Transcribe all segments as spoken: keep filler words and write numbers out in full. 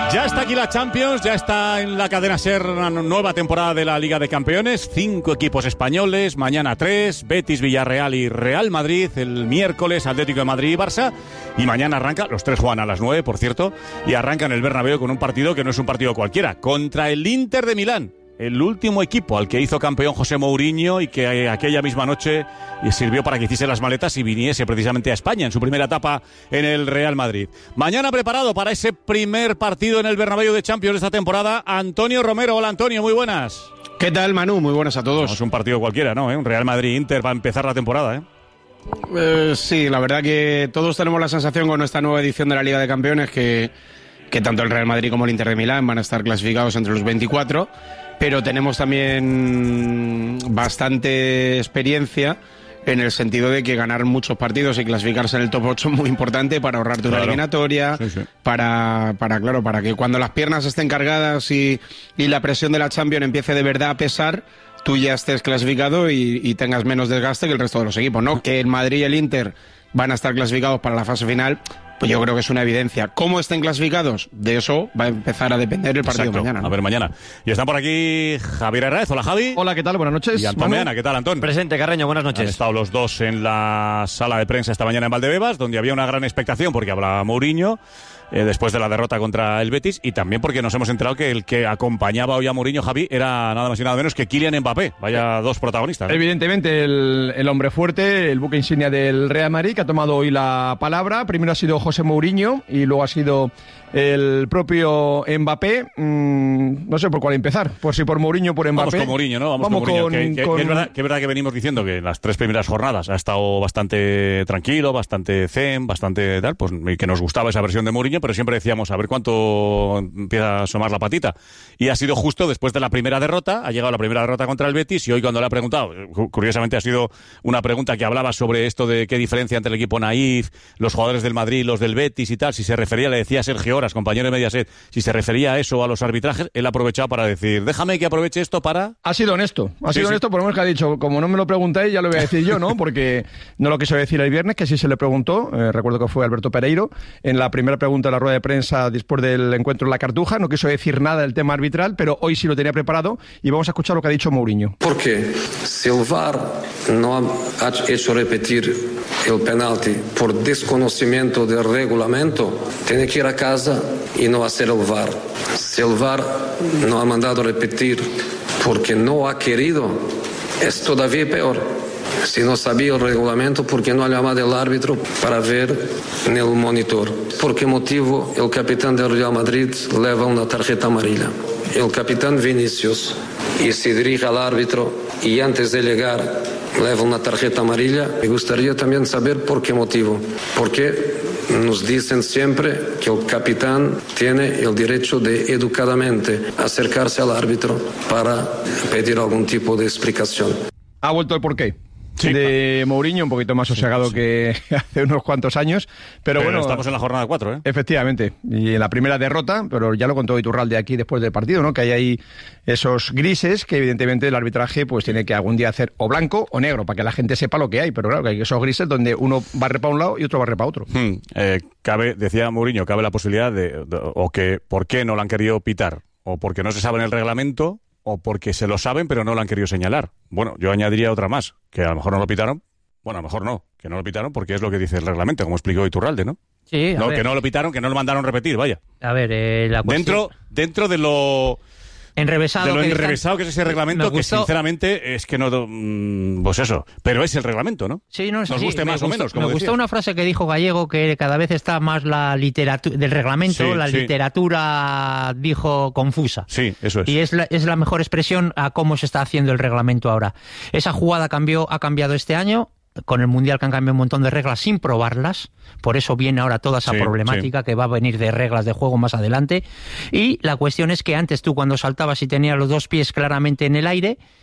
Ya está aquí la Champions, ya está en la cadena SER una nueva temporada de la Liga de Campeones. Cinco equipos españoles, mañana tres, Betis, Villarreal y Real Madrid. El miércoles Atlético de Madrid y Barça. Y mañana arranca, los tres juegan a las nueve, por cierto, y arrancan el Bernabéu con un partido que no es un partido cualquiera, contra el Inter de Milán. El último equipo al que hizo campeón José Mourinho y que aquella misma noche sirvió para que hiciese las maletas y viniese precisamente a España en su primera etapa en el Real Madrid. Mañana preparado para ese primer partido en el Bernabéu de Champions de esta temporada, Antonio Romero. Hola Antonio, muy buenas. ¿Qué tal, Manu? Muy buenas a todos. No es un partido cualquiera, ¿no? ¿Eh? Un Real Madrid-Inter va a empezar la temporada, ¿eh? Eh, sí, la verdad que todos tenemos la sensación con esta nueva edición de la Liga de Campeones que, que tanto el Real Madrid como el Inter de Milán van a estar clasificados entre los veinticuatro. Pero tenemos también bastante experiencia en el sentido de que ganar muchos partidos y clasificarse en el top ocho es muy importante para ahorrarte claro. una eliminatoria, sí, sí. Para, para, claro, para que cuando las piernas estén cargadas y, y la presión de la Champions empiece de verdad a pesar, tú ya estés clasificado y, y tengas menos desgaste que el resto de los equipos, ¿no? Que el Madrid y el Inter van a estar clasificados para la fase final, pues yo creo que es una evidencia. ¿Cómo estén clasificados? De eso va a empezar a depender el partido. Exacto. Mañana, ¿no? A ver, mañana. Y está por aquí Javier Herrez. Hola, Javi. Hola, ¿qué tal? Buenas noches. Y Antón Meana. ¿Qué tal, Antón? Presente, Carreño. Buenas noches. Han estado los dos en la sala de prensa esta mañana en Valdebebas, donde había una gran expectación porque hablaba Mourinho eh, después de la derrota contra el Betis, y también porque nos hemos enterado que el que acompañaba hoy a Mourinho, Javi, era nada más y nada menos que Kylian Mbappé. Vaya dos protagonistas, ¿eh? Evidentemente, el, el hombre fuerte, el buque insignia del Real Madrid, que ha tomado hoy la palabra. Primero ha sido José Mourinho y luego ha sido el propio Mbappé. Mm, no sé por cuál empezar, por si por Mourinho o por Mbappé. Vamos con Mourinho, ¿no? Vamos, Vamos con Mourinho. Con, que, que, con... que, es verdad, que es verdad que venimos diciendo que en las tres primeras jornadas ha estado bastante tranquilo, bastante zen, bastante tal, pues que nos gustaba esa versión de Mourinho, pero siempre decíamos a ver cuánto empieza a asomar la patita. Y ha sido justo después de la primera derrota, ha llegado la primera derrota contra el Betis, y hoy cuando le ha preguntado, curiosamente ha sido una pregunta que hablaba sobre esto de qué diferencia entre el equipo naif, los jugadores del Madrid, los del Betis y tal, si se refería, le decía a Sergio Horas, compañero de Mediaset, si se refería a eso, a los arbitrajes, él ha aprovechado para decir, déjame que aproveche esto para... Ha sido honesto, ha sí, sido sí. honesto, por lo menos que ha dicho, como no me lo preguntáis, ya lo voy a decir yo, ¿no? Porque no lo quiso decir el viernes, que sí se le preguntó, eh, recuerdo que fue Alberto Pereiro, en la primera pregunta de la rueda de prensa después del encuentro en la Cartuja, no quiso decir nada del tema arbitral, pero hoy sí lo tenía preparado, y vamos a escuchar lo que ha dicho Mourinho. ¿Por qué? Si el V A R no ha hecho repetir el penalti por desconocimiento del reglamento, tiene que ir a casa y no hacer el V A R. Si el V A R no ha mandado repetir porque no ha querido, es todavía peor. Si no sabía el reglamento, ¿por qué no ha llamado al árbitro para ver en el monitor? ¿Por qué motivo el capitán del Real Madrid lleva una tarjeta amarilla? El capitán Vinicius, y se dirige al árbitro y antes de llegar lleva una tarjeta amarilla. Me gustaría también saber por qué motivo. Porque nos dicen siempre que el capitán tiene el derecho de educadamente acercarse al árbitro para pedir algún tipo de explicación. Ha vuelto el porqué. Sí, de Mourinho, un poquito más sosegado sí, sí. que hace unos cuantos años, pero, pero bueno, estamos en la jornada cuatro, ¿eh? Efectivamente, y en la primera derrota, pero ya lo contó Iturralde aquí después del partido, ¿no? Que hay ahí esos grises que evidentemente el arbitraje pues tiene que algún día hacer o blanco o negro, para que la gente sepa lo que hay, pero claro, que hay esos grises donde uno barre para un lado y otro barre para otro. Hmm, eh, cabe, decía Mourinho, cabe la posibilidad de, de, o que, ¿por qué no lo han querido pitar? O porque no se sabe en el reglamento, o porque se lo saben pero no lo han querido señalar. Bueno, yo añadiría otra más, que a lo mejor no lo pitaron, bueno, a lo mejor no, que no lo pitaron porque es lo que dice el reglamento, como explicó Iturralde, ¿no? Sí, a no, ver. Que no lo pitaron, que no lo mandaron repetir, vaya. A ver, eh, la cuestión... Dentro, dentro de lo... Enrevesado, de lo que enrevesado está... que es ese reglamento, gustó... que sinceramente es que no... Pues eso, pero es el reglamento, ¿no? Sí, no es Nos así. guste me más gustó, o menos, como Me decía. gustó una frase que dijo Gallego, que cada vez está más la literatura del reglamento, sí, la sí. literatura, dijo, confusa. Sí, eso es. Y es la, es la mejor expresión a cómo se está haciendo el reglamento ahora. Esa jugada cambió, ha cambiado este año, con el Mundial que han cambiado un montón de reglas sin probarlas, por eso viene ahora toda esa sí, problemática sí. que va a venir de reglas de juego más adelante. Y la cuestión es que antes tú cuando saltabas y tenías los dos pies claramente en el aire,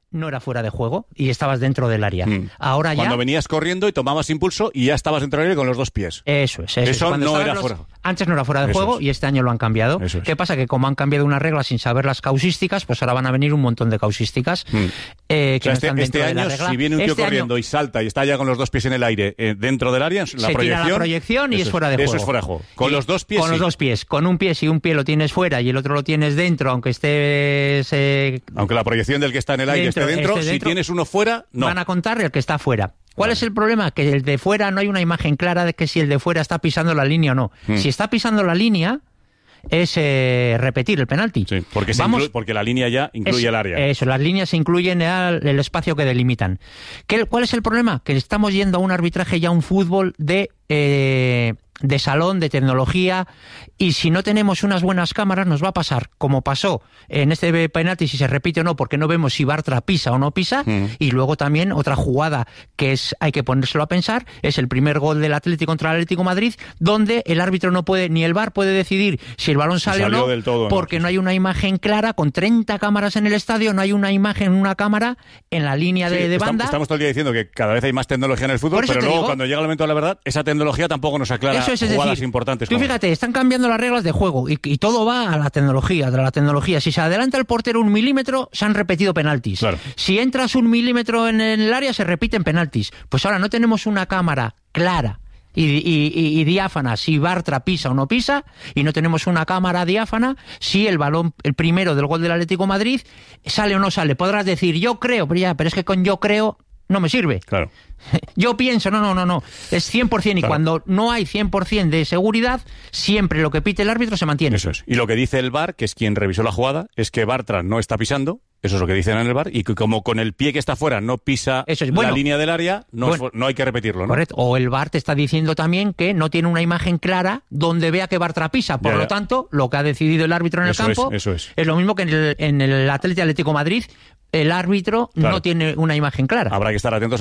no era fuera de juego y estabas dentro del área. Mm. Ahora ya... Cuando venías corriendo y tomabas impulso y ya estabas dentro del área con los dos pies. Eso es. Eso, eso es. no era los... fuera. Antes no era fuera de eso juego es. y este año lo han cambiado. Eso es. ¿Qué pasa? Que como han cambiado una regla sin saber las causísticas, pues ahora van a venir un montón de causísticas mm. eh, que o sea, no este, están dentro este de año, la regla. Si viene un tío este corriendo año... y salta y está ya con los dos pies en el aire eh, dentro del área, la se proyección... tira la proyección y es fuera de juego. Eso es fuera de juego. Con y los dos pies Con sí. los dos pies. Con un pie, si un pie lo tienes fuera y el otro lo tienes dentro, aunque estés... Eh, aunque la proyección del que está en el aire dentro, esté dentro, esté dentro, si tienes uno fuera, no. Van a contar el que está fuera. ¿Cuál vale. es el problema? Que el de fuera no hay una imagen clara de que si el de fuera está pisando la línea o no. Hmm. Si está pisando la línea, es eh, repetir el penalti. Sí, porque, se Vamos, incluye, porque la línea ya incluye es, el área. Eso, las líneas se incluyen en el espacio que delimitan. ¿Qué, ¿Cuál es el problema? Que estamos yendo a un arbitraje ya a un fútbol de... Eh, de salón, de tecnología, y si no tenemos unas buenas cámaras nos va a pasar como pasó en este penalti, si se repite o no, porque no vemos si Bartra pisa o no pisa, mm. y luego también otra jugada que es hay que ponérselo a pensar, es el primer gol del Atlético contra el Atlético de Madrid, donde el árbitro no puede, ni el V A R puede decidir si el balón sale o no, del todo, porque no. no hay una imagen clara, con treinta cámaras en el estadio, no hay una imagen, una cámara en la línea sí, de, de estamos, banda. Estamos todo el día diciendo que cada vez hay más tecnología en el fútbol, pero luego digo, cuando llega el momento de la verdad, esa tecnología tampoco nos aclara eso es, es jugadas decir, importantes. Tú fíjate, están cambiando las reglas de juego y, y todo va a la tecnología, de la tecnología. Si se adelanta el portero un milímetro, se han repetido penaltis. Claro. Si entras un milímetro en el área, se repiten penaltis. Pues ahora no tenemos una cámara clara y, y, y, y diáfana si Bartra pisa o no pisa, y no tenemos una cámara diáfana si el balón, el primero del gol del Atlético de Madrid, sale o no sale. Podrás decir, yo creo, pero, ya, pero es que con yo creo no me sirve. Claro. Yo pienso, no, no, no, no. Es cien por ciento y claro. cuando no hay cien por ciento de seguridad, siempre lo que pite el árbitro se mantiene. Eso es. Y lo que dice el V A R, que es quien revisó la jugada, es que Bartra no está pisando, eso es lo que dicen en el V A R, y que como con el pie que está fuera no pisa eso es. Bueno, la línea del área, no, bueno, es, no hay que repetirlo, ¿no? Correcto. O el V A R te está diciendo también que no tiene una imagen clara donde vea que Bartra pisa. Por ya, ya. lo tanto, lo que ha decidido el árbitro en eso el campo es, eso es. es lo mismo que en el, en el Atlético Atlético Madrid. El árbitro claro. no tiene una imagen clara. Habrá que estar atentos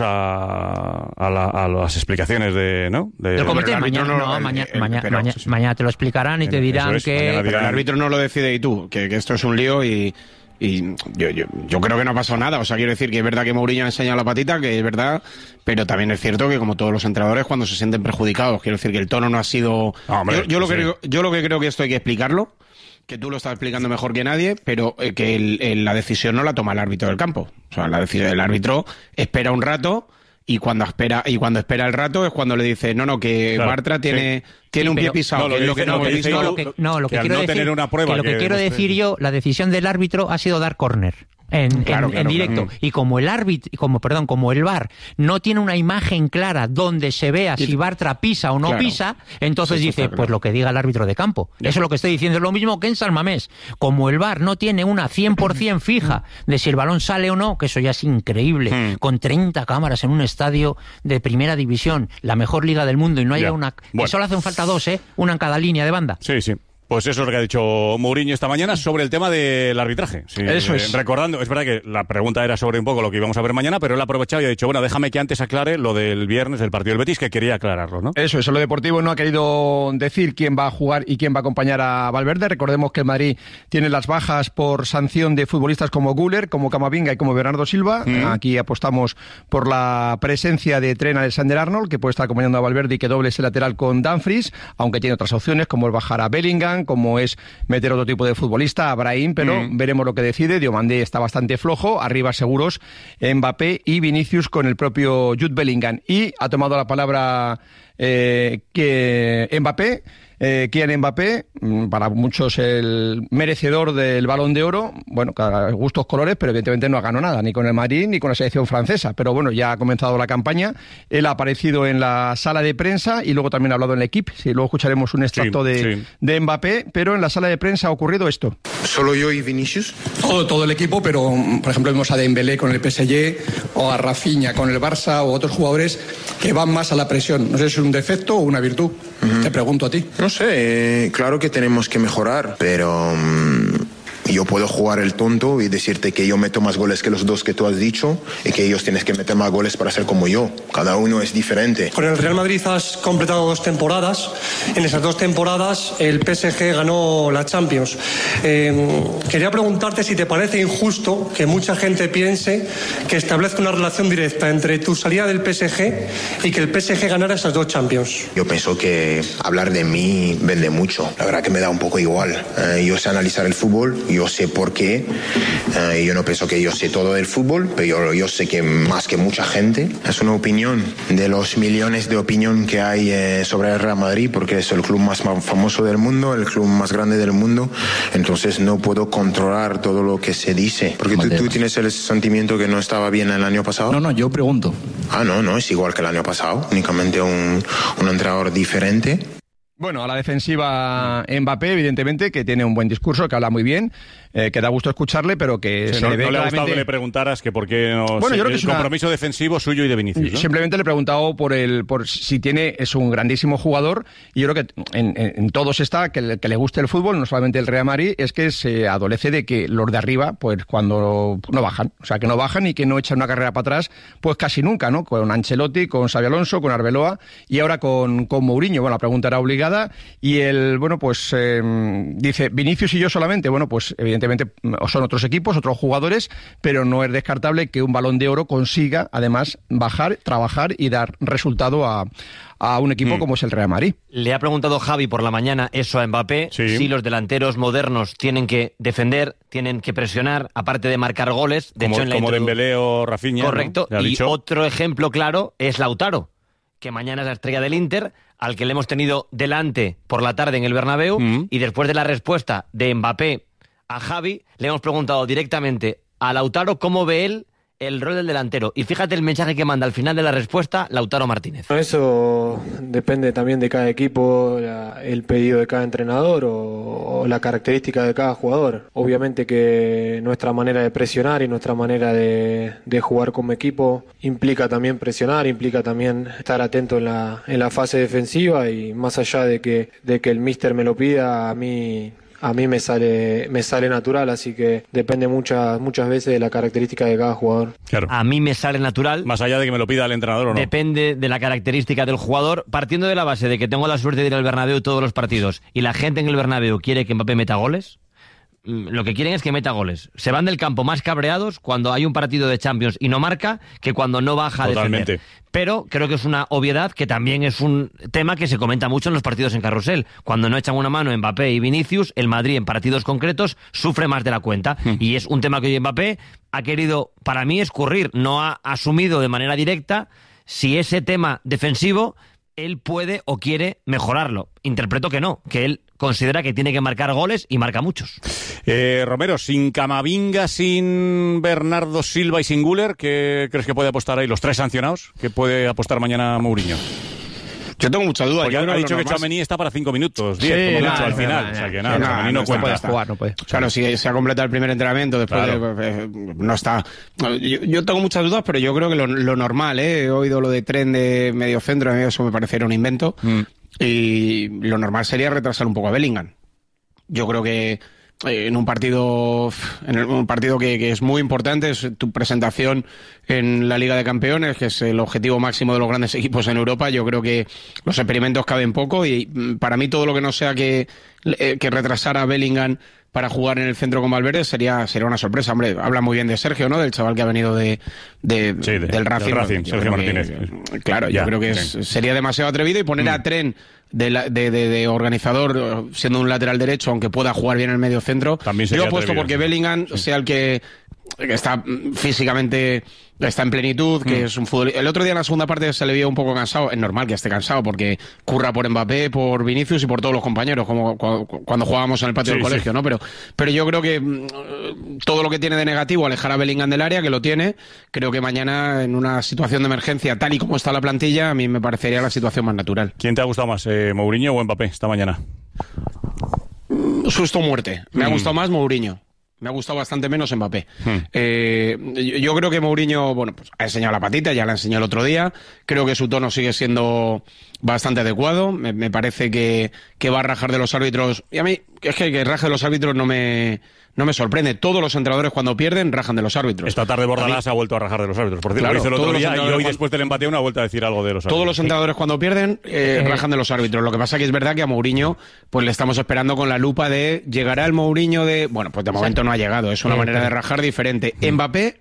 a, a, la, a las explicaciones de, ¿no? De, Del comité. Mañana, no, no, el, mañana, el, mañana, pero, mañana, sí, sí. mañana te lo explicarán y te dirán es, que... dirán... Pero el árbitro no lo decide y tú, que, que esto es un lío y... Y yo, yo, yo creo que no ha pasado nada. O sea, quiero decir que es verdad que Mourinho ha enseñado la patita, que es verdad, pero también es cierto que como todos los entrenadores cuando se sienten perjudicados, quiero decir que el tono no ha sido... No, hombre, yo, yo, lo sí. creo, yo lo que creo que esto hay que explicarlo, que tú lo estás explicando mejor que nadie, pero eh, que el, el, la decisión no la toma el árbitro del campo. O sea, la decisión, el árbitro espera un rato y cuando espera y cuando espera el rato es cuando le dice, no, no, que claro, Bartra tiene... Sí. Tiene sí, un pie pisado, no, que es lo que no hemos visto. No, lo que, no, lo que, que quiero no decir, tener una prueba que lo que, que quiero decir yo, la decisión del árbitro ha sido dar córner. En, claro, en, claro, en directo. Claro. Y como el árbitro, como perdón, como el V A R no tiene una imagen clara donde se vea si Bartra pisa o no claro. pisa, entonces sí, dice, claro. pues lo que diga el árbitro de campo. Ya. Eso es lo que estoy diciendo. Es lo mismo que en San Mamés. Como el V A R no tiene una cien por ciento fija de si el balón sale o no, que eso ya es increíble, hmm. con treinta cámaras en un estadio de primera división, la mejor liga del mundo, y no haya ya. una... Bueno. Que solo hacen falta dos, ¿eh? Una en cada línea de banda. Sí, sí. Pues eso es lo que ha dicho Mourinho esta mañana sobre el tema del arbitraje. Sí, eso eh, es. Recordando, es verdad que la pregunta era sobre un poco lo que íbamos a ver mañana, pero él ha aprovechado y ha dicho, bueno, déjame que antes aclare lo del viernes del partido del Betis, que quería aclararlo, ¿no? Eso es, lo deportivo no ha querido decir quién va a jugar y quién va a acompañar a Valverde. Recordemos que el Madrid tiene las bajas por sanción de futbolistas como Güler, como Camavinga y como Bernardo Silva. Mm. Aquí apostamos por la presencia de Trent Alexander-Arnold, que puede estar acompañando a Valverde y que doble ese lateral con Dumfries, aunque tiene otras opciones, como el bajar a Bellingham, como es meter otro tipo de futbolista, a Brahim, pero mm. veremos lo que decide. Diomandé está bastante flojo, arriba seguros Mbappé y Vinicius con el propio Jude Bellingham. Y ha tomado la palabra eh, que Mbappé, eh, Kylian Mbappé, para muchos el merecedor del Balón de Oro, bueno, cada gustos colores, pero evidentemente no ha ganado nada, ni con el Madrid ni con la selección francesa, pero bueno, ya ha comenzado la campaña. Él ha aparecido en la sala de prensa y luego también ha hablado en el equipo. Sí, luego escucharemos un extracto sí, de, sí. de Mbappé, pero en la sala de prensa ha ocurrido esto. ¿Solo yo y Vinicius? Todo, todo el equipo, pero por ejemplo vemos a Dembélé con el P S G o a Rafinha con el Barça o otros jugadores que van más a la presión. No sé si es un defecto o una virtud. Uh-huh. Te pregunto a ti. No sé, eh, claro que tenemos que mejorar, pero um, Yo puedo jugar el tonto y decirte que yo meto más goles que los dos que tú has dicho y que ellos tienen que meter más goles para ser como yo. Cada uno es diferente. Con el Real Madrid has completado dos temporadas. En esas dos temporadas el P S G ganó la Champions. Eh, quería preguntarte si te parece injusto que mucha gente piense que establezca una relación directa entre tu salida del P S G y que el P S G ganara esas dos Champions. Yo pienso que hablar de mí vende mucho. La verdad que me da un poco igual. Eh, yo sé analizar el fútbol. Yo sé por qué, uh, yo no pienso que yo sé todo del fútbol, pero yo, yo sé que más que mucha gente. Es una opinión de los millones de opinión que hay eh, sobre el Real Madrid, porque es el club más famoso del mundo, el club más grande del mundo, entonces no puedo controlar todo lo que se dice. Porque tú, tú tienes el sentimiento que no estaba bien el año pasado. No, no, yo pregunto. Ah, no, no, es igual que el año pasado, únicamente un, un entrenador diferente. Bueno, a la defensiva Mbappé, evidentemente, que tiene un buen discurso, que habla muy bien, eh, que da gusto escucharle, pero que sí, se no, le ve no le ha claramente... gustado que le preguntaras que por qué no... Bueno, sé, yo creo que el es una... compromiso defensivo suyo y de Vinicius, ¿no? Simplemente le he preguntado por el por si tiene... Es un grandísimo jugador, y yo creo que en, en, en todos está, que le, que le guste el fútbol, no solamente el Real Madrid, es que se adolece de que los de arriba, pues cuando no bajan, o sea, que no bajan y que no echan una carrera para atrás, pues casi nunca, ¿no? Con Ancelotti, con Xabi Alonso, con Arbeloa, y ahora con, con Mourinho. Bueno, la pregunta era obligada, y el, bueno, pues eh, dice, Vinicius y yo solamente, bueno, pues evidentemente son otros equipos, otros jugadores, pero no es descartable que un Balón de Oro consiga, además, bajar, trabajar y dar resultado a, a un equipo mm. como es el Real Madrid. Le ha preguntado Javi por la mañana eso a Mbappé, sí. si los delanteros modernos tienen que defender, tienen que presionar, aparte de marcar goles. De como hecho, en la como introdu... Dembélé o Rafinha. Correcto, ¿no? Y dicho? otro ejemplo claro es Lautaro, que mañana es la estrella del Inter, al que le hemos tenido delante por la tarde en el Bernabéu, mm. y después de la respuesta de Mbappé a Javi, le hemos preguntado directamente a Lautaro cómo ve él el rol del delantero. Y fíjate el mensaje que manda al final de la respuesta Lautaro Martínez. Eso depende también de cada equipo, la, el pedido de cada entrenador o, o la característica de cada jugador. Obviamente que nuestra manera de presionar y nuestra manera de, de jugar como equipo implica también presionar, implica también estar atento en la, en la fase defensiva, y más allá de que, de que el míster me lo pida, a mí... A mí me sale me sale natural, así que depende muchas muchas veces de la característica de cada jugador. Claro. A mí me sale natural. Más allá de que me lo pida el entrenador o no. Depende de la característica del jugador, partiendo de la base de que tengo la suerte de ir al Bernabéu todos los partidos y la gente en el Bernabéu quiere que Mbappé meta goles. Lo que quieren es que meta goles. Se van del campo más cabreados cuando hay un partido de Champions y no marca que cuando no baja a Totalmente. defender. Pero creo que es una obviedad que también es un tema que se comenta mucho en los partidos en carrusel. Cuando no echan una mano Mbappé y Vinicius, el Madrid en partidos concretos sufre más de la cuenta. Mm. Y es un tema que hoy Mbappé ha querido, para mí, escurrir. No ha asumido de manera directa si ese tema defensivo él puede o quiere mejorarlo. Interpreto que no, que él considera que tiene que marcar goles y marca muchos. Eh, Romero, sin Camavinga, sin Bernardo Silva y sin Güler, ¿qué crees que puede apostar ahí? Los tres sancionados, ¿qué puede apostar mañana Mourinho? Yo tengo muchas dudas. Porque yo ha dicho que normal... Tchouaméni está para cinco minutos, diez, sí, como nada, mucho al nada, final. nada, o sea que nada, nada, Tchouaméni no, no cuenta. Puede jugar, no puede. Claro, si se ha completado el primer entrenamiento, después claro. de, no está. Yo, yo tengo muchas dudas, pero yo creo que lo, lo normal, ¿eh? He oído lo de tren de medio centro, a mí eso me pareciera un invento. Mm. Y lo normal sería retrasar un poco a Bellingham. Yo creo que en un partido en un partido que, que es muy importante, es tu presentación en la Liga de Campeones, que es el objetivo máximo de los grandes equipos en Europa. Yo creo que los experimentos caben poco, y para mí todo lo que no sea que, que retrasar a Bellingham para jugar en el centro con Valverde sería sería una sorpresa. Hombre, habla muy bien de Sergio, ¿no? Del chaval que ha venido de, de, sí, de del Racing, del Racing Sergio Martínez. Que, claro, ya, yo creo que es, sería demasiado atrevido, y poner mm. a Tren de, la, de, de, de organizador siendo un lateral derecho, aunque pueda jugar bien en el medio centro. También sería yo apuesto atrevido, porque sí. Bellingham sí. sea el que, que está físicamente está en plenitud, que mm. es un fútbol. El otro día en la segunda parte se le vio un poco cansado. Es normal que esté cansado porque curra por Mbappé, por Vinicius y por todos los compañeros, como cuando jugábamos en el patio sí, del colegio, sí. ¿no? Pero, pero yo creo que mm, todo lo que tiene de negativo, alejar a Bellingham del área, que lo tiene, creo que mañana en una situación de emergencia, tal y como está la plantilla, a mí me parecería la situación más natural. ¿Quién te ha gustado más, eh, Mourinho o Mbappé esta mañana? Susto o muerte. Me mm. ha gustado más Mourinho. me ha gustado bastante menos Mbappé. Hmm. Eh, yo, yo creo que Mourinho, bueno, pues ha enseñado la patita, ya la enseñó el otro día. Creo que su tono sigue siendo bastante adecuado. Me, me parece que, que va a rajar de los árbitros. Y a mí, es que que raje de los árbitros no me, no me sorprende. Todos los entrenadores cuando pierden rajan de los árbitros. Esta tarde Bordalás ha vuelto a rajar de los árbitros. Por cierto, Claro, lo hizo el otro todos los día y entrenadores hoy cuando- después del empate una vuelta a decir algo de los árbitros. Todos los entrenadores cuando pierden eh, Eh, rajan de los árbitros. Lo que pasa que es verdad que a Mourinho pues le estamos esperando con la lupa de llegará el Mourinho de... Bueno, pues de momento no ha llegado. Es una Eh, manera de pero- rajar diferente. Mbappé,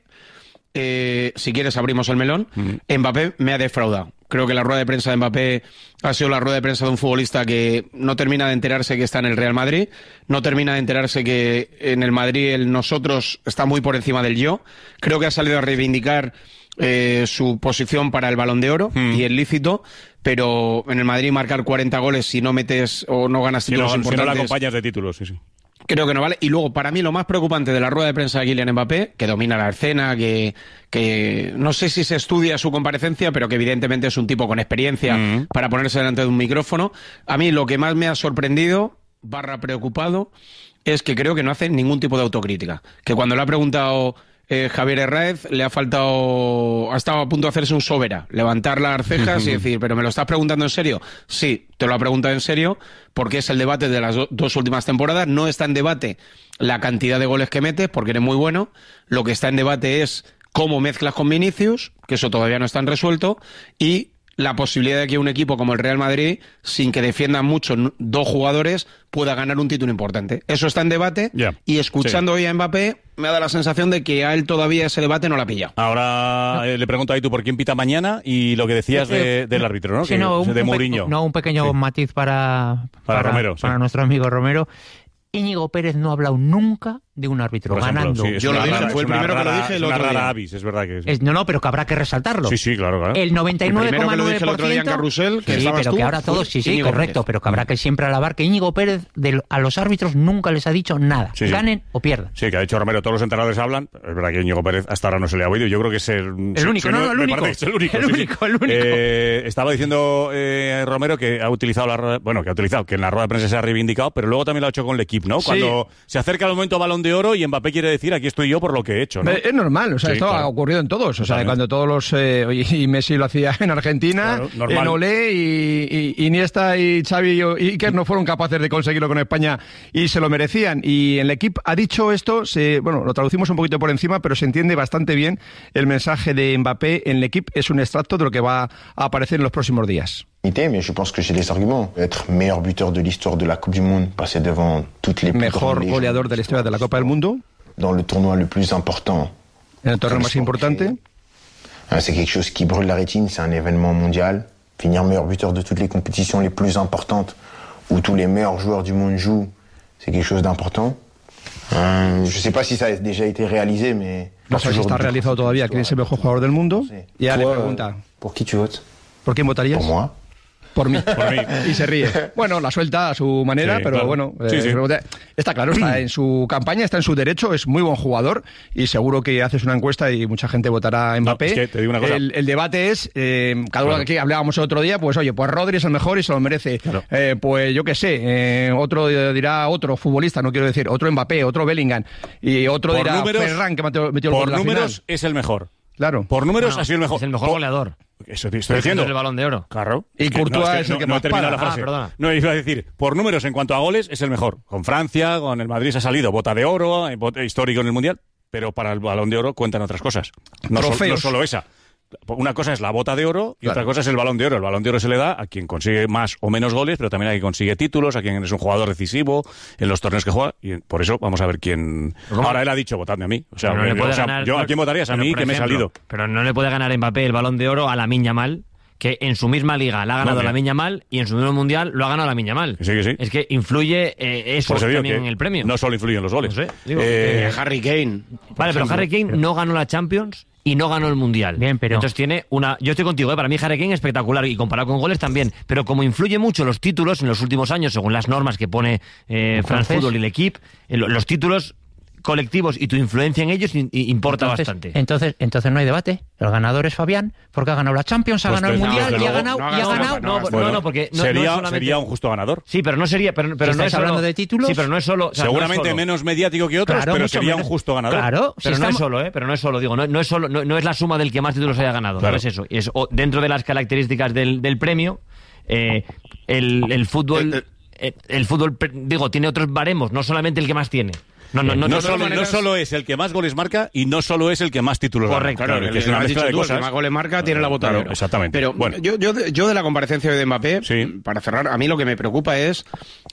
eh, si quieres abrimos el melón. Mbappé me ha defraudado. Creo que la rueda de prensa de Mbappé ha sido la rueda de prensa de un futbolista que no termina de enterarse que está en el Real Madrid, no termina de enterarse que en el Madrid el nosotros está muy por encima del yo. Creo que ha salido a reivindicar eh, su posición para el Balón de Oro Mm. y es lícito, pero en el Madrid marcar cuarenta goles si no metes o no ganas Si no, títulos si no la importantes, acompañas de títulos, sí, sí. creo que no vale. Y luego, para mí, lo más preocupante de la rueda de prensa de Kylian Mbappé, que domina la escena, que, que no sé si se estudia su comparecencia, pero que evidentemente es un tipo con experiencia Mm. para ponerse delante de un micrófono. A mí lo que más me ha sorprendido, barra preocupado, es que creo que no hace ningún tipo de autocrítica. Que cuando le ha preguntado eh, Javier Herráez, le ha faltado, ha estado a punto de hacerse un sobera, levantar las cejas y decir, ¿pero me lo estás preguntando en serio? Sí, te lo ha preguntado en serio, porque es el debate de las do- dos últimas temporadas. No está en debate la cantidad de goles que metes, porque eres muy bueno. Lo que está en debate es cómo mezclas con Vinicius, que eso todavía no está resuelto, y la posibilidad de que un equipo como el Real Madrid, sin que defiendan mucho n- dos jugadores, pueda ganar un título importante. Eso está en debate, Ya. y escuchando hoy a Mbappé, me da la sensación de que a él todavía ese debate no lo ha pillado. Ahora eh, le pregunto a tú por quién pita mañana y lo que decías de- del árbitro, ¿no? Sí, Que- no, un, de un pe- Mourinho. no, un pequeño Sí. matiz para, Para Romero, sí. para nuestro amigo Romero. Íñigo Pérez no ha hablado nunca de un árbitro Por ejemplo, ganando. sí, es Yo lo una dije, rara- fue es el una primero que lo rara- dije el es una otro rara día. avis, es verdad que sí. Es- no, no, pero que habrá que resaltarlo. Sí, sí, claro, claro. El noventa y nueve El primero coma que lo nueve dije el por otro día en ciento Carrusel, que sí, estabas pero tú, que ahora fue todos, sí, sí, Íñigo correcto, Pérez. pero que habrá que siempre alabar que Íñigo Pérez de, a los árbitros nunca les ha dicho nada, Sí, sí. ganen o pierdan. Sí, que ha dicho Romero, todos los entrenadores hablan. Es verdad que Íñigo Pérez hasta ahora no se le ha oído. Yo creo que es el, El único, no, no, el me único. parece que es el único. El sí, sí. único, el único. Eh, estaba diciendo eh, Romero que ha utilizado la rueda, bueno, que ha utilizado, que en la rueda de prensa se ha reivindicado, pero luego también lo ha hecho con el equipo, ¿no? Sí. Cuando se acerca el momento Balón de Oro y Mbappé quiere decir, aquí estoy yo por lo que he hecho, ¿no? Eh, Es normal, o sea, Sí, esto claro. ha ocurrido en todos. O sea, Totalmente. cuando todos los. Eh, y Messi lo hacía en Argentina, Claro, normal. en Olé, y, y Iniesta y Xavi y Iker no fueron capaces de conseguirlo con España y se lo merecían. Y el equipo ha dicho esto, se, bueno, lo traducimos un poquito por encima, pero se entiende bastante bien el mensaje de Mbappé en el equipo. Es un extracto de lo que va a aparecer en los próximos días. Mais je pense que j'ai les arguments. Être meilleur buteur de l'histoire de la Coupe du Monde, passer devant toutes les plus Mejor grandes goleador de la historia de la Copa del Mundo, dans le tournoi le plus important. en el torneo más importante. Ah, C'est quelque chose qui brûle la rétine, c'est un événement mondial. Finir meilleur buteur de toutes les compétitions les plus importantes, où tous les meilleurs joueurs du monde jouent, c'est quelque chose d'important. Euh, je sais pas si ça a déjà été réalisé, mais... No sé si está realizado todavía quién es el mejor jugador del mundo. Y ya le Toi, pregunta, Pour qui tu votes? ¿por quién votarías? Pour moi. Por mí. Por mí. Y se ríe. Bueno, la suelta a su manera, Sí, pero claro. bueno, Sí, eh, sí. está claro, está en su campaña, está en su derecho, es muy buen jugador y seguro que haces una encuesta y mucha gente votará a Mbappé. es que te digo una cosa. El, el debate es, eh, cada uno Claro. que hablábamos el otro día, pues oye, pues Rodri es el mejor y se lo merece. Claro. Eh, pues yo qué sé, eh, otro dirá otro futbolista, no quiero decir, otro Mbappé, otro Bellingham y otro Por dirá números- Ferran que metió, metió el Por gol en la números final. es el mejor. Claro. Por números No, ha sido el mejor. Es el mejor Por- goleador. Eso te estoy Es diciendo. el Balón de Oro. Claro. Y Es que- Courtois no, es el no- que no más he terminado para. la frase. Ah, perdona. No, iba a decir, por números en cuanto a goles es el mejor. Con Francia, con el Madrid se ha salido bota de oro, eh, bota- histórico en el Mundial, pero para el Balón de Oro cuentan otras cosas. No, so- Trofeos. no solo esa. Una cosa es la bota de oro y Claro. otra cosa es el Balón de Oro. El Balón de Oro se le da a quien consigue más o menos goles, pero también a quien consigue títulos, a quien es un jugador decisivo en los torneos que juega. Y por eso vamos a ver quién. ¿Cómo? Ahora él ha dicho, votadme a mí. O sea, Pero no le yo, puede o sea, ganar- yo, ¿a quién votarías? A pero, mí, por que me he ejemplo, salido. Pero no le puede ganar Mbappé el Balón de Oro a Lamine Yamal, que en su misma liga la ha ganado No, que- Lamine Yamal y en su mismo mundial lo ha ganado Lamine Yamal. Que sí, que sí. Es que influye eh, eso Por eso digo también que en el premio. no solo influyen los goles. No sé, digo, Eh, Eh, Harry Kane. por Vale, pero ejemplo. Harry Kane no ganó la Champions y no ganó el Mundial. Bien, pero- Entonces tiene una... Yo estoy contigo, ¿eh? Para mí Harry Kane es espectacular y comparado con goles también. Pero como influye mucho los títulos en los últimos años, según las normas que pone eh, France Entonces- Football y el equipo, eh, lo- los títulos colectivos y tu influencia en ellos in- importa entonces, bastante. Entonces, entonces no hay debate. El ganador es Fabián, porque ha ganado la Champions, ha Pues ganado el no, Mundial desde y ha luego, ganado... no ha y ha ganado, ganado No, no, Bueno, no, porque no, sería, no es solamente... sería un justo ganador. Sí, pero no sería, pero, pero Si no estáis es solo, hablando de títulos... Sí, pero no es solo, o sea, Seguramente no es solo. menos mediático que otros, Claro, pero mucho sería menos. un justo ganador. Claro, Pero si no estamos- es solo, ¿eh? Pero no es solo, digo, no, no es solo, no, no es la suma del que más títulos haya ganado, Claro. no es eso. Es o, dentro de las características del, del premio, eh, el, el fútbol, eh, el fútbol, digo, tiene otros baremos, no solamente el que más tiene. No, no, no, No, no, solo, no maneras- solo es el que más goles marca y no solo es el que más títulos gana. Correcto. Claro, Claro, que es el- una lo has mezcla dicho de tú, el cosas. que más goles marca tiene la bota de Claro, oro. exactamente. Pero Bueno. yo, yo, de, yo de la comparecencia de Mbappé, Sí. para cerrar, a mí lo que me preocupa es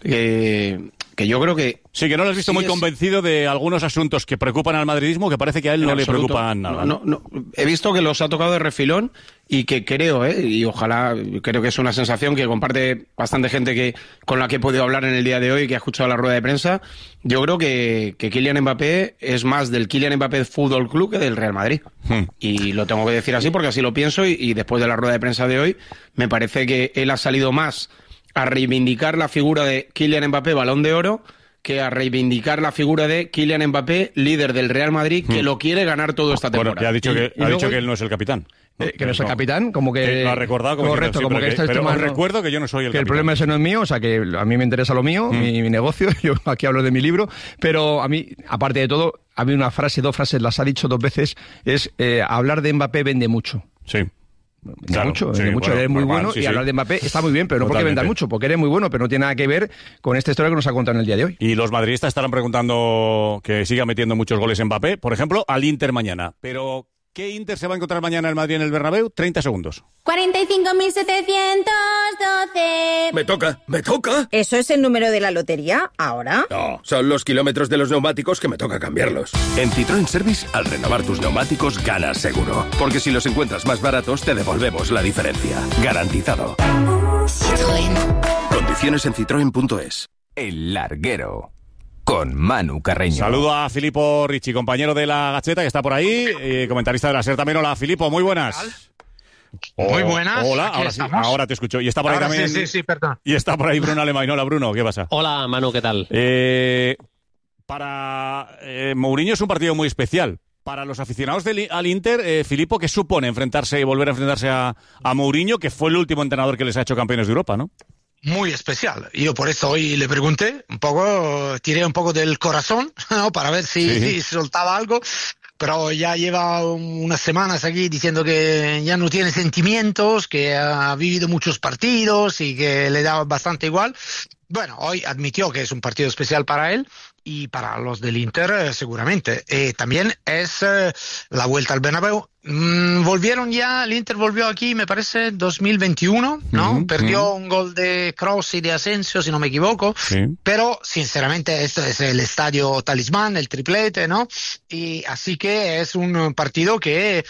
eh, que yo creo que... Sí, que no lo has visto Sí, muy es- convencido de algunos asuntos que preocupan al madridismo, que parece que a él En no le absoluto. preocupan nada. No, no, no. He visto que los ha tocado de refilón y que creo, ¿eh? y ojalá, creo que es una sensación que comparte bastante gente que con la que he podido hablar en el día de hoy, que ha escuchado la rueda de prensa. Yo creo que, que Kylian Mbappé es más del Kylian Mbappé Fútbol Club que del Real Madrid. Hmm. Y lo tengo que decir así porque así lo pienso y, y después de la rueda de prensa de hoy, me parece que él ha salido más a reivindicar la figura de Kylian Mbappé Balón de Oro que a reivindicar la figura de Kylian Mbappé, líder del Real Madrid, que Hmm. lo quiere ganar todo esta Bueno, temporada. ya ha dicho, Y- que, y ha luego- dicho que él no es el capitán. Eh, que no es el capitán, como que... Que lo ha recordado como Correcto, diciendo, sí, como pero que estáis pero os tomando- recuerdo que yo no soy el que el capitán. problema ese no es mío, o sea que a mí me interesa lo mío, Mm. mi, mi negocio, yo aquí hablo de mi libro, pero a mí, aparte de todo, a mí una frase, dos frases, las ha dicho dos veces, es eh, hablar de Mbappé vende mucho. Sí. Vende Claro, mucho, sí, vende mucho, bueno, eres muy normal, bueno sí, y sí. hablar de Mbappé está muy bien, pero no porque Totalmente. venda mucho, porque eres muy bueno, pero no tiene nada que ver con esta historia que nos ha contado en el día de hoy. Y los madridistas estarán preguntando que siga metiendo muchos goles en Mbappé, por ejemplo, al Inter mañana. Pero, ¿qué Inter se va a encontrar mañana el Madrid en el Bernabéu? treinta segundos. cuarenta y cinco mil setecientos doce. Me toca, me toca. ¿Eso es el número de la lotería ahora? No, son los kilómetros de los neumáticos que me toca cambiarlos. En Citroën Service, al renovar tus neumáticos, ganas seguro. Porque si los encuentras más baratos, te devolvemos la diferencia. Garantizado. Citroën. Condiciones en citroen punto es. El Larguero, con Manu Carreño. Saludo a Filippo Ricci, compañero de la Gacheta, que está por ahí, eh, comentarista de la SER también. Hola, Filippo, muy buenas. Muy buenas. Hola, aquí ahora sí, estamos. ahora te escucho. Y está por ahí Ahora también. Sí, sí, sí, perdón. Y está por ahí Bruno Alemán. Hola, Bruno, ¿qué pasa? Hola, Manu, ¿qué tal? Eh, para eh, Mourinho es un partido muy especial. Para los aficionados del, al Inter, eh, Filippo, ¿qué supone enfrentarse y volver a enfrentarse a, a Mourinho, que fue el último entrenador que les ha hecho campeones de Europa, ¿no? Muy especial. Yo por eso hoy le pregunté un poco, tiré un poco del corazón, ¿no? Para ver si, Sí. si soltaba algo. Pero ya lleva unas semanas aquí diciendo que ya no tiene sentimientos, que ha vivido muchos partidos y que le da bastante igual. Bueno, hoy admitió que es un partido especial para él y para los del Inter eh, seguramente. Eh, también es eh, la vuelta al Bernabéu. Mm, volvieron ya, el Inter volvió aquí, me parece, dos mil veintiuno, ¿no? Ujú, Perdió ujú. un gol de Kroos y de Asensio, si no me equivoco. Sí. Pero, sinceramente, esto es el estadio talismán, el triplete, ¿no? Y así que es un partido que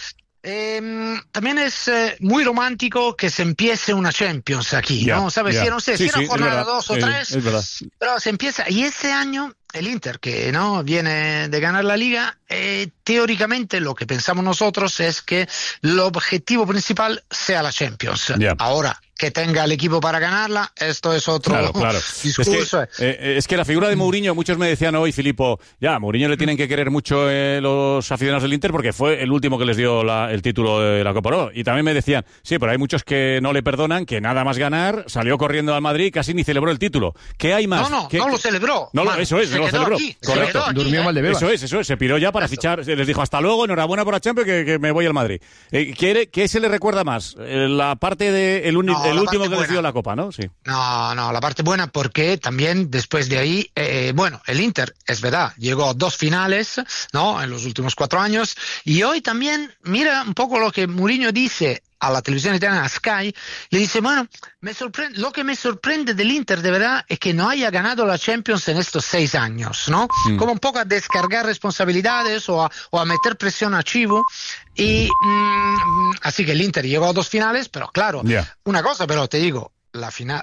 eh, también es eh, muy romántico que se empiece una Champions aquí, Ya, ¿no? ¿Sabes? ya. Si, no sé, Sí, si sí, era es jornada verdad. dos o Eh, tres, es verdad. pero se empieza. Y este año, el Inter, que no viene de ganar la Liga, eh, teóricamente lo que pensamos nosotros es que el objetivo principal sea la Champions. Ya. Ahora, que tenga el equipo para ganarla, esto es otro Claro, claro. discurso. Es que, eh, es que la figura de Mourinho, muchos me decían hoy, Filippo, ya, a Mourinho le tienen que querer mucho eh, los aficionados del Inter porque fue el último que les dio la- el título de la Copa Oro. Y también me decían, sí, pero hay muchos que no le perdonan, que nada más ganar, salió corriendo al Madrid y casi ni celebró el título. ¿Qué hay más? No, no, ¿Qué- no lo qué- celebró. No, lo- Manu. eso es, Se no lo quedó celebró. aquí, se Correcto. quedó aquí, Durmió ¿eh? mal de bebas. Eso es, eso es. Se piró ya para fichar. Les dijo hasta luego, enhorabuena por la Champions, que, que me voy al Madrid. Eh, ¿qué, ¿Qué se le recuerda más? Eh, la parte de el, uni- No, el la último parte que les dio buena. la Copa, ¿no? Sí. No, no, la parte buena porque también después de ahí, eh, bueno, el Inter, es verdad, llegó a dos finales, ¿no? En los últimos cuatro años. Y hoy también, mira un poco lo que Mourinho dice a la televisión italiana, a Sky, le dice, bueno, me sorprende, lo que me sorprende del Inter de verdad es que no haya ganado la Champions en estos seis años, ¿no? Mm. Como un poco a descargar responsabilidades o a, o a meter presión a Chivo. Y mm, así que el Inter llegó a dos finales, pero claro, Ya. una cosa pero te digo, la, final, la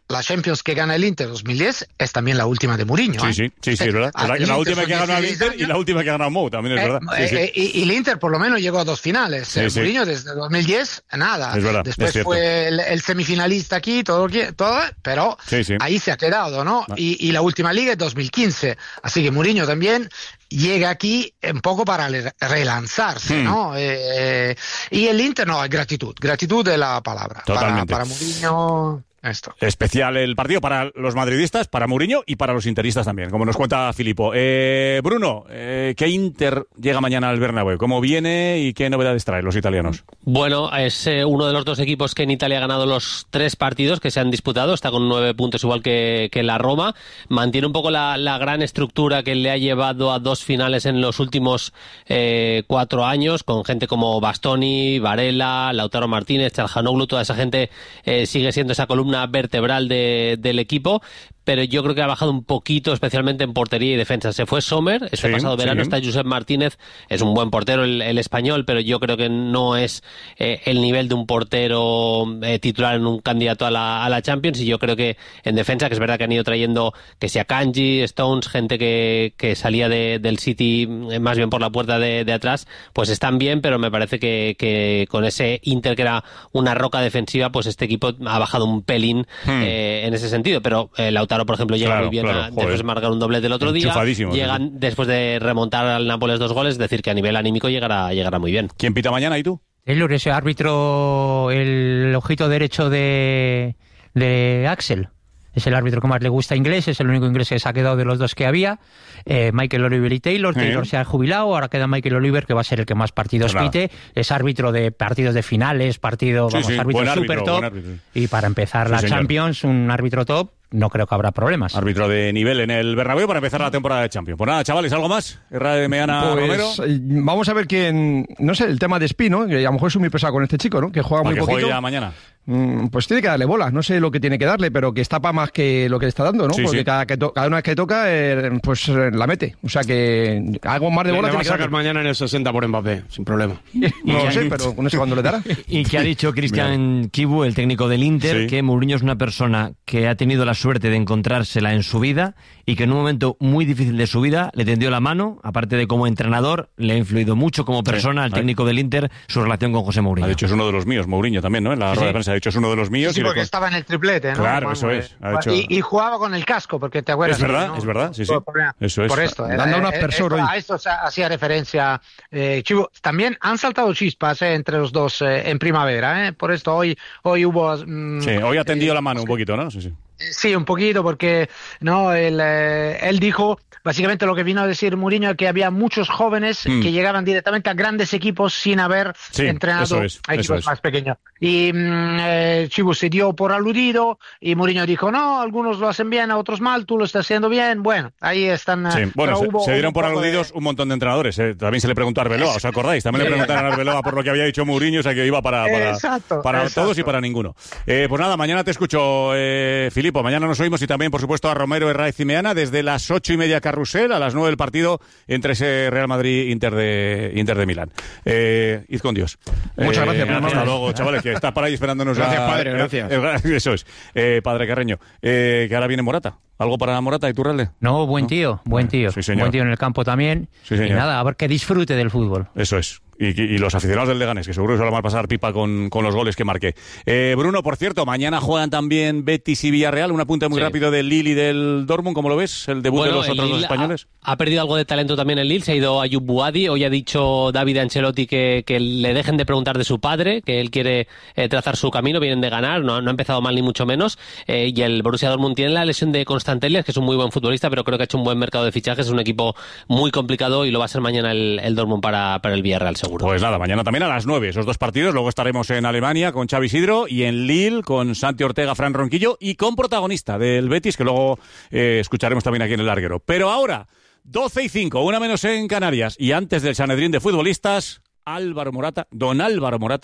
la Champions que gana el Inter dos mil diez es también la última de Mourinho. Sí, ¿eh? sí, sí, sí, es verdad. Ah, La, la última que ha ganado el Inter años. y la última que ha ganado Mou, también es Eh, verdad. Sí, sí. eh, y, y el Inter por lo menos llegó a dos finales. Sí, eh, sí. Mourinho desde dos mil diez, nada. Es verdad, Después es cierto. fue el, el semifinalista aquí, todo, todo pero Sí, sí. ahí se ha quedado, ¿no? Ah. Y, y la última liga es dos mil quince. Así que Mourinho también llega aquí un poco para le- relanzarse, Hmm. ¿no? Eh, y el Inter, no, es gratitud. Gratitud es la palabra. Totalmente. Para, para Mourinho, esto. Especial el partido para los madridistas, para Mourinho y para los interistas también, como nos cuenta Filippo. Eh, Bruno, eh, ¿qué Inter llega mañana al Bernabéu? ¿Cómo viene y qué novedades traen los italianos? Bueno, es eh, uno de los dos equipos que en Italia ha ganado los tres partidos que se han disputado, está con nueve puntos igual que, que la Roma, mantiene un poco la, la gran estructura que le ha llevado a dos finales en los últimos eh, cuatro años, con gente como Bastoni, Varela, Lautaro Martínez, Çalhanoğlu, toda esa gente eh, sigue siendo esa columna vertebral de, del equipo, pero yo creo que ha bajado un poquito, especialmente en portería y defensa. Se fue Sommer, este Sí, pasado verano, sí. está Josep Martínez, es un buen portero el, el español, pero yo creo que no es eh, el nivel de un portero eh, titular en un candidato a la, a la Champions, y yo creo que en defensa, que es verdad que han ido trayendo que sea Kanji, Stones, gente que, que salía de, del City eh, más bien por la puerta de, de atrás, pues están bien, pero me parece que, que con ese Inter que era una roca defensiva, pues este equipo ha bajado un pelín Hmm. eh, en ese sentido, pero eh, Lautaro, por ejemplo, llega Claro, muy bien claro, a- joder. después de marcar un doblete el otro día, Enchufadísimo, sí, llegan sí. después de remontar al Nápoles dos goles, es decir, que a nivel anímico llegará, llegará muy bien. ¿Quién pita mañana y tú? Taylor, ese árbitro, el ojito derecho de, de Axel. Es el árbitro que más le gusta inglés, es el único inglés que se ha quedado de los dos que había. Eh, Michael Oliver y Taylor. Sí. Taylor se ha jubilado, ahora queda Michael Oliver, que va a ser el que más partidos Claro. pite. Es árbitro de partidos de finales, partido, Sí, vamos, sí, árbitro buen árbitro, super top. buen árbitro. Y para empezar Sí, la señor. Champions, un árbitro top, no creo que habrá problemas. Árbitro de nivel en el Bernabéu para empezar la temporada de Champions. Pues nada, chavales, ¿algo más? Erra de Meana Romero. Pues eh, vamos a ver quién, no sé, el tema de Espino, que a lo mejor es muy pesado con este chico, ¿no? Que juega Para muy que juegue poquito. ya mañana. Mm, Pues tiene que darle bola, no sé lo que tiene que darle, pero que está para más que lo que le está dando, ¿no? Sí, Porque sí. Cada, que to- cada una vez que toca, eh, pues eh, la mete. O sea que algo más de Le, bola le va tiene a que sacar darle. mañana en el sesenta por Mbappé, sin problema. No lo sé, pero no sé cuándo le dará. Y que ha dicho Cristian Kibu, el técnico del Inter, Sí. que Mourinho es una persona que ha tenido la suerte de encontrársela en su vida y que en un momento muy difícil de su vida le tendió la mano, aparte de como entrenador, le ha influido mucho como persona al Ahí. técnico del Inter su relación con José Mourinho. Ha dicho es uno de los míos, Mourinho también, ¿no? En la Sí, rueda de sí. prensa ha dicho es uno de los míos. Sí, y le porque con- estaba en el triplete, ¿no? Claro, Manu, eso eh. es, ha hecho- Y, y jugaba con el casco, porque te acuerdas. Es verdad, ¿no? es verdad, sí, sí. Todo el problema. Eso es. Por esto. Le han dado un aspersor esto- hoy. A esto se hacía referencia eh, Chivo. También han saltado chispas eh, entre los dos eh, en primavera, ¿eh? Por esto hoy, hoy hubo... mm, Sí, hoy ha tendido eh, la mano un poquito, ¿no? Sí, sí. Sí, un poquito, porque no él, eh, él dijo básicamente lo que vino a decir Mourinho, que había muchos jóvenes Mm. que llegaban directamente a grandes equipos sin haber Sí, entrenado eso es, a eso equipos es. más pequeños. Y mm, eh, Chivo se dio por aludido y Mourinho dijo, no, algunos lo hacen bien, a otros mal, tú lo estás haciendo bien. Bueno, ahí están. eh, Sí, bueno, pero se, hubo se dieron un por poco de- aludidos un montón de entrenadores. ¿eh? También se le preguntó a Arbeloa, ¿os acordáis? También le preguntaron a Arbeloa por lo que había dicho Mourinho, o sea que iba para, para, Exacto, para exacto. todos y para ninguno. Eh, pues nada, mañana te escucho, eh, Filippo. Mañana nos oímos y también, por supuesto, a Romero, Herraiz y Meana desde las ocho y media Carrusel a las nueve del partido entre ese Real Madrid-Inter de, Inter de Milán. Eh, id con Dios. Muchas gracias, Hasta Fernando. luego, chavales, que estás para ahí esperándonos. Gracias, a- padre, gracias. eh, eh, eso es. Eh, padre Carreño. Eh, que ahora viene Morata. ¿Algo para Morata y Turralde? No, buen tío, buen tío. Sí, señor. Buen tío en el campo también. Sí, señor. Y nada, a ver que disfrute del fútbol. Eso es. Y, y- y los aficionados del Leganés, que seguro que se lo van a pasar pipa con, con los goles que marqué. Eh, Bruno, por cierto, mañana juegan también Betis y Villarreal. Un apunte muy Sí. rápido del Lille y del Dortmund. ¿Cómo lo ves? El debut de Bueno, los el otros dos Lille españoles. Ha, ha perdido algo de talento también el Lille, se ha ido Ayub Buadi. Hoy ha dicho David Ancelotti que, que le dejen de preguntar de su padre, que él quiere eh, trazar su camino, vienen de ganar, no, no ha empezado mal ni mucho menos. Eh, y el Borussia Dortmund tiene la lesión de Constantelia, que es un muy buen futbolista, pero creo que ha hecho un buen mercado de fichajes, es un equipo muy complicado y lo va a ser mañana el, el Dortmund para, para el Villarreal seguro. Pues nada, mañana también a las nueve, esos dos partidos. Luego estaremos en Alemania con Xavi Isidro y en Lille con Santi Ortega, Fran Ronquillo y con protagonista del Betis, que luego eh, escucharemos también aquí en el larguero. Pero ahora, doce y cinco, una menos en Canarias. Y antes del Sanedrín de futbolistas, Álvaro Morata, don Álvaro Morata,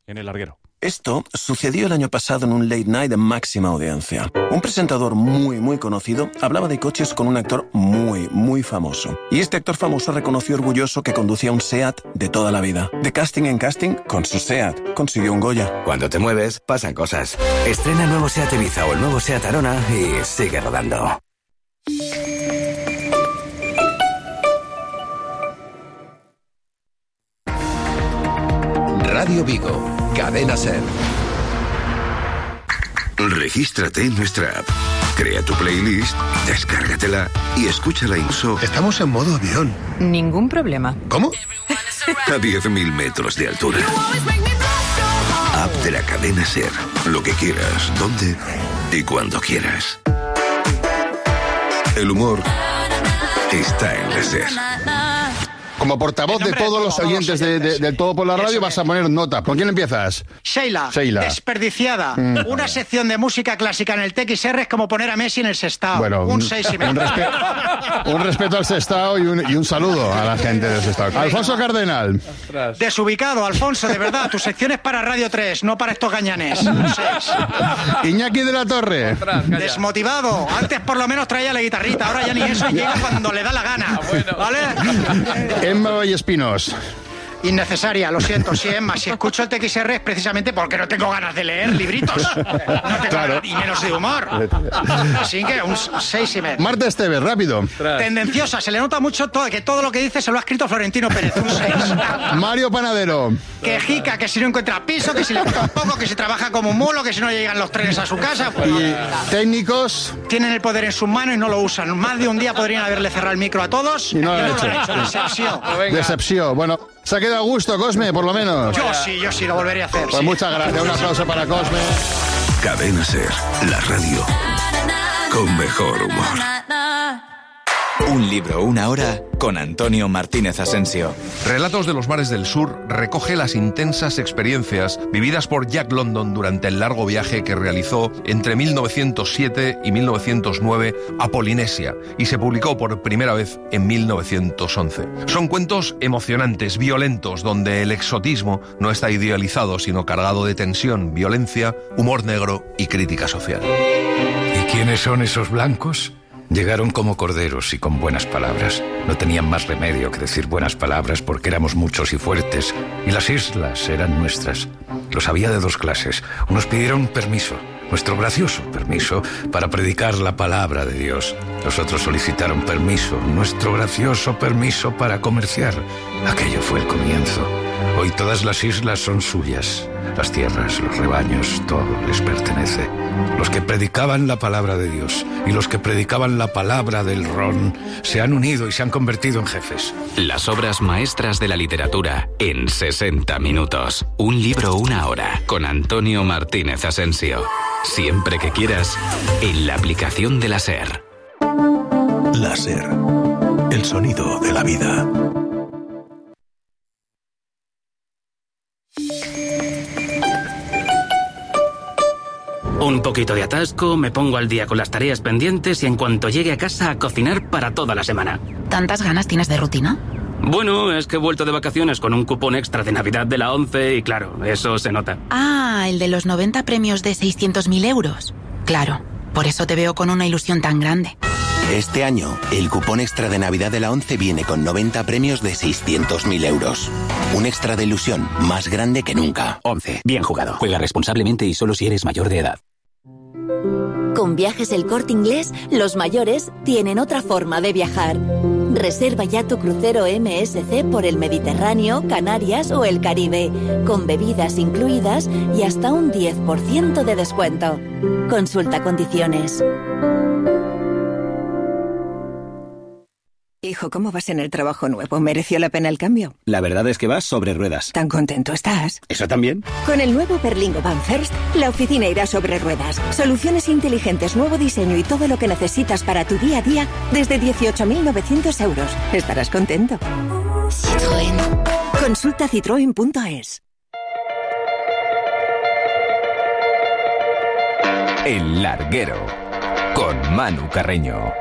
en El Larguero. Esto sucedió el año pasado en un late night de máxima audiencia. Un presentador muy, muy conocido hablaba de coches con un actor muy, muy famoso. Y este actor famoso reconoció orgulloso que conducía un SEAT de toda la vida. De casting en casting, con su SEAT, consiguió un Goya. Cuando te mueves, pasan cosas. Estrena el nuevo SEAT Ibiza o el nuevo SEAT Arona y sigue rodando. Radio Vigo, Cadena Ser. Regístrate en nuestra app. Crea tu playlist, descárgatela y escúchala incluso... Estamos en modo avión. Ningún problema. ¿Cómo? A diez mil metros de altura. App de la Cadena Ser. Lo que quieras, donde y cuando quieras. El humor está en la Ser. Como portavoz de todos los oyentes de, de, del Todo por la Radio, vas a poner nota. ¿Con quién empiezas? Sheila, Sheila. Desperdiciada. Mm. Una sección de música clásica en el T X R es como poner a Messi en el Sestao. Bueno, un seis y medio. Un, respe- un respeto al Sestao y un, y un saludo a la gente del Sestao. Alfonso Cardenal. Desubicado, Alfonso, de verdad. Tu sección es para Radio tres, no para estos gañanes. Un seis. Iñaki de la Torre. Desmotivado. Antes por lo menos traía la guitarrita, ahora ya ni eso y llega cuando le da la gana. ¿Vale? Emma Vallespinos. Innecesaria, lo siento, sí, Emma. Si escucho el T X R es precisamente porque no tengo ganas de leer libritos. No tengo Claro. ganas, y menos de humor. Así que un seis y medio. Marta Esteves, rápido. Tendenciosa, se le nota mucho todo, que todo lo que dice se lo ha escrito Florentino Pérez, un seis. Mario Panadero. Que jica, que si no encuentra piso, que si le toca un poco, que si trabaja como un mulo, que si no llegan los trenes a su casa. Pues, Y técnicos. tienen el poder en sus manos y no lo usan. Más de un día podrían haberle cerrado el micro a todos Y no lo han lo hecho. han hecho. Decepción. Decepción. Bueno, se ha quedado a gusto, Cosme, por lo menos. Yo sí, yo sí, lo volvería a hacer. Pues sí. muchas gracias. Un aplauso para Cosme. Cadena Ser, la radio con mejor humor. Un libro, una hora, con Antonio Martínez Asensio. Relatos de los mares del sur recoge las intensas experiencias vividas por Jack London durante el largo viaje que realizó entre mil novecientos siete y mil novecientos nueve a Polinesia y se publicó por primera vez en mil novecientos once. Son cuentos emocionantes, violentos, donde el exotismo no está idealizado, sino cargado de tensión, violencia, humor negro y crítica social. ¿Y quiénes son esos blancos? Llegaron como corderos y con buenas palabras. No tenían más remedio que decir buenas palabras porque éramos muchos y fuertes, y las islas eran nuestras. Los había de dos clases. Unos pidieron permiso, nuestro gracioso permiso, para predicar la palabra de Dios. Los otros solicitaron permiso, nuestro gracioso permiso para comerciar. Aquello fue el comienzo. Hoy todas las islas son suyas. Las tierras, los rebaños, todo les pertenece. Los que predicaban la palabra de Dios y los que predicaban la palabra del ron se han unido y se han convertido en jefes. Las obras maestras de la literatura en sesenta minutos. Un libro, una hora, con Antonio Martínez Asensio. Siempre que quieras, en la aplicación de la SER. La SER, el sonido de la vida. Un poquito de atasco, me pongo al día con las tareas pendientes y en cuanto llegue a casa a cocinar para toda la semana. ¿Tantas ganas tienes de rutina? Bueno, es que he vuelto de vacaciones con un cupón extra de Navidad de la ONCE y claro, eso se nota. Ah, el de los noventa premios de seiscientos mil euros. Claro, por eso te veo con una ilusión tan grande. Este año, el cupón extra de Navidad de la ONCE viene con noventa premios de seiscientos mil euros. Un extra de ilusión más grande que nunca. ONCE, bien jugado. Juega responsablemente y solo si eres mayor de edad. Con Viajes El Corte Inglés, los mayores tienen otra forma de viajar. Reserva ya tu crucero M S C por el Mediterráneo, Canarias o el Caribe, con bebidas incluidas y hasta un diez por ciento de descuento. Consulta condiciones. Hijo, ¿cómo vas en el trabajo nuevo? ¿Mereció la pena el cambio? La verdad es que vas sobre ruedas. ¿Tan contento estás? ¿Eso también? Con el nuevo Berlingo Van First, la oficina irá sobre ruedas. Soluciones inteligentes, nuevo diseño y todo lo que necesitas para tu día a día desde dieciocho mil novecientos euros. Estarás contento. Citroën. Consulta citroen punto es. El Larguero, con Manu Carreño.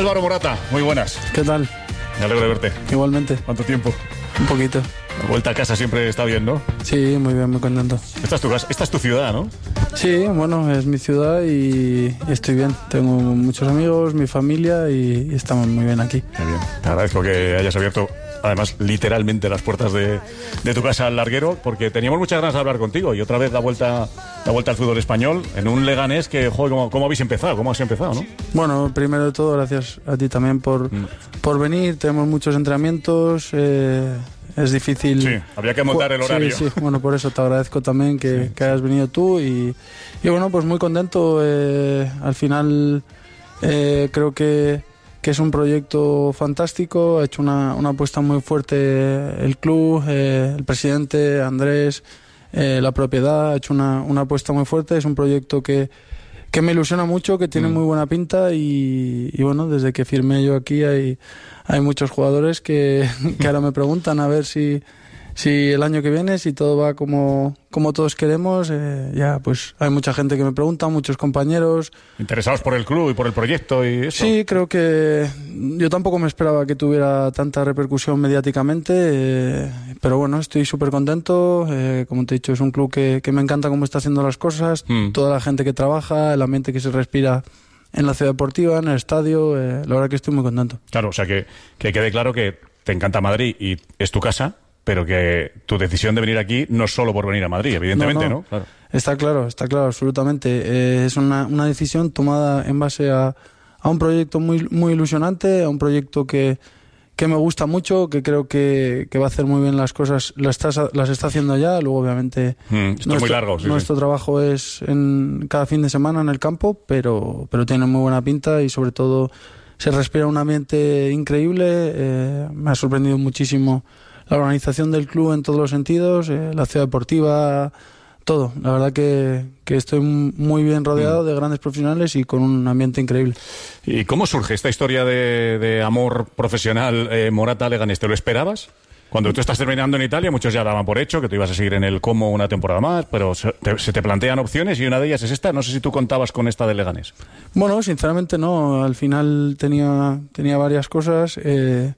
Álvaro Morata, muy buenas. ¿Qué tal? Me alegro de verte. Igualmente. ¿Cuánto tiempo? Un poquito. La vuelta a casa siempre está bien, ¿no? Sí, muy bien, muy contento. Esta es tu casa, esta es tu ciudad, ¿no? Sí, bueno, es mi ciudad y, y estoy bien. Tengo muchos amigos, mi familia y, y estamos muy bien aquí. Muy bien. Te agradezco que hayas abierto, además, literalmente las puertas de, de tu casa al larguero, porque teníamos muchas ganas de hablar contigo y otra vez la vuelta, la vuelta al fútbol español en un Leganés que, joder, ¿cómo, cómo habéis empezado? ¿Cómo has empezado, no? Bueno, primero de todo, gracias a ti también por, mm. por venir. Tenemos muchos entrenamientos. Eh, es difícil. Sí, había que montar el horario. Sí, sí. Bueno, por eso te agradezco también que, sí. que hayas venido tú y, y bueno, pues muy contento. Eh, al final eh, creo que que es un proyecto fantástico, ha hecho una, una apuesta muy fuerte el club, eh, el presidente, Andrés, eh, la propiedad, ha hecho una, una apuesta muy fuerte, es un proyecto que, que me ilusiona mucho, que tiene mm. muy buena pinta y, y bueno, desde que firmé yo aquí hay, hay muchos jugadores que, que ahora me preguntan a ver si... Si el año que viene, si todo va como, como todos queremos, eh, ya pues hay mucha gente que me pregunta, muchos compañeros. Interesados por el club y por el proyecto y eso. Sí, creo que yo tampoco me esperaba que tuviera tanta repercusión mediáticamente, eh, pero bueno, estoy súper contento. Eh, como te he dicho, es un club que, que me encanta cómo está haciendo las cosas, mm. toda la gente que trabaja, el ambiente que se respira en la ciudad deportiva, en el estadio, eh, la verdad que estoy muy contento. Claro, o sea que, que quede claro que te encanta Madrid y es tu casa, pero que tu decisión de venir aquí no es solo por venir a Madrid, evidentemente, ¿no? ¿no? Claro. Está claro, está claro, absolutamente. Eh, es una, una decisión tomada en base a, a un proyecto muy, muy ilusionante, a un proyecto que, que me gusta mucho, que creo que, que va a hacer muy bien las cosas, las está, las está haciendo ya. Luego, obviamente, mm, nuestro, muy largo, sí, nuestro sí. trabajo es en cada fin de semana en el campo, pero, pero tiene muy buena pinta y sobre todo se respira un ambiente increíble. Eh, me ha sorprendido muchísimo la organización del club en todos los sentidos, eh, la ciudad deportiva, todo. La verdad que, que estoy muy bien rodeado mm. de grandes profesionales y con un ambiente increíble. ¿Y cómo surge esta historia de, de amor profesional eh, Morata-Leganés? ¿Te lo esperabas? Cuando tú estás terminando en Italia, muchos ya daban por hecho que tú ibas a seguir en el Como una temporada más, pero se te, se te plantean opciones y una de ellas es esta. No sé si tú contabas con esta de Leganés. Bueno, sinceramente no. Al final tenía, tenía varias cosas. Eh,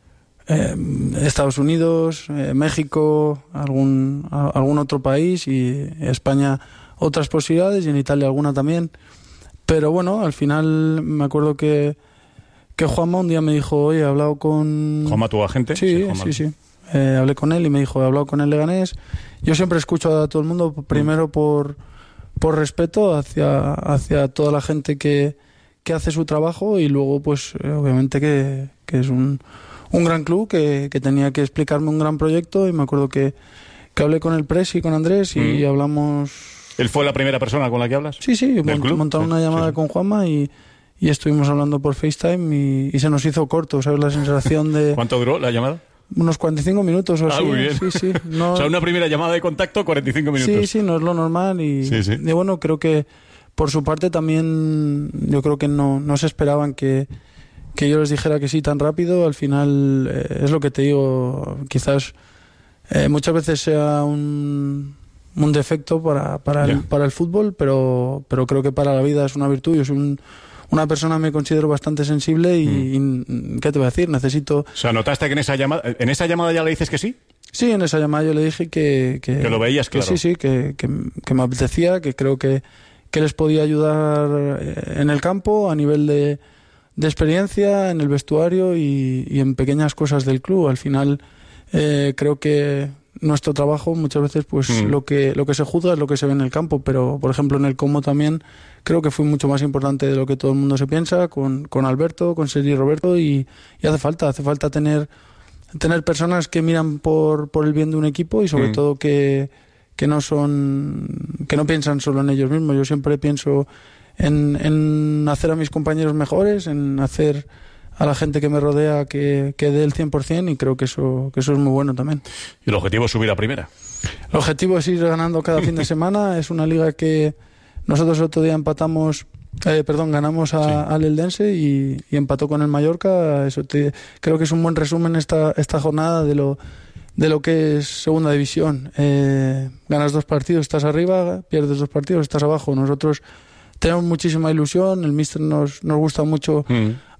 Eh, Estados Unidos, eh, México, algún, a, algún otro país y España otras posibilidades y en Italia alguna también. Pero bueno, al final me acuerdo que, que Juanma un día me dijo, oye, he hablado con... ¿Juanma, tu agente? Sí, sí, sí. sí. Eh, hablé con él y me dijo, he hablado con el Leganés. Yo siempre escucho a todo el mundo, primero por, por respeto hacia, hacia toda la gente que, que hace su trabajo y luego pues eh, obviamente que, que es un... un gran club que, que tenía que explicarme un gran proyecto y me acuerdo que, que hablé con el Presi y con Andrés y mm. hablamos... ¿Él fue la primera persona con la que hablas? Sí, sí, mont, montaron una llamada sí, sí. con Juanma y, y estuvimos hablando por FaceTime y, y se nos hizo corto, ¿sabes? La sensación de... ¿Cuánto duró la llamada? Unos cuarenta y cinco minutos o así. Ah, muy bien. Sí, sí, no... o sea, una primera llamada de contacto, cuarenta y cinco minutos. Sí, sí, no es lo normal y, sí, sí. y bueno, creo que por su parte también yo creo que no, no se esperaban que... que yo les dijera que sí tan rápido. Al final eh, es lo que te digo, quizás eh, muchas veces sea un, un defecto para, para, el, para el fútbol, pero, pero creo que para la vida es una virtud. Yo soy un, una persona, me considero bastante sensible y, mm. y ¿qué te voy a decir? Necesito... O sea, ¿notaste que en esa llamada, en esa llamada ya le dices que sí? Sí, en esa llamada yo le dije que... Que, que lo veías, que claro. Sí, sí, que, que, que me apetecía, que creo que, que les podía ayudar en el campo a nivel de... de experiencia en el vestuario y, y en pequeñas cosas del club. Al final eh, creo que nuestro trabajo muchas veces pues mm. lo que lo que se juzga es lo que se ve en el campo, pero por ejemplo en el Como también creo que fue mucho más importante de lo que todo el mundo se piensa con, con Alberto, con Sergi y Roberto y, y hace falta, hace falta tener tener personas que miran por, por el bien de un equipo y sobre mm. todo que, que no son que no piensan solo en ellos mismos. Yo siempre pienso En, en hacer a mis compañeros mejores, en hacer a la gente que me rodea que, que dé el cien por ciento y creo que eso, que eso es muy bueno también. ¿Y el objetivo es subir a primera? El objetivo es ir ganando cada fin de semana. Es una liga que nosotros el otro día empatamos, eh, perdón, ganamos a, sí. al Eldense y, y empató con el Mallorca. Eso te, creo que es un buen resumen esta, esta jornada de lo, de lo que es segunda división. Eh, ganas dos partidos, estás arriba, pierdes dos partidos, estás abajo. Nosotros tenemos muchísima ilusión, el míster nos, nos gusta mucho mm.